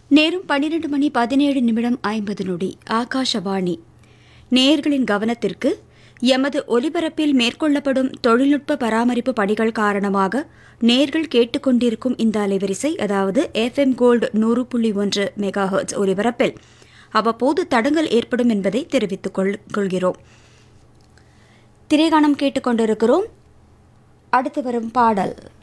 நேரம் 12:17 ஆகாஷவாணி. நேயர்களின் கவனத்திற்கு, எமது ஒலிபரப்பில் மேற்கொள்ளப்படும் தொழில்நுட்ப பராமரிப்பு பணிகள் காரணமாக நேயர்கள் கேட்டுக்கொண்டிருக்கும் இந்த அலைவரிசை, அதாவது FM கோல்டு 100.1 மெகாஹெர்ட்ஸ் ஒலிபரப்பில் அவ்வப்போது தடங்கல் ஏற்படும் என்பதை தெரிவித்துக் கொள்கிறோம். திரைகாணம் கேட்டுக்கொண்டிருக்கிறோம். அடுத்து வரும் பாடல்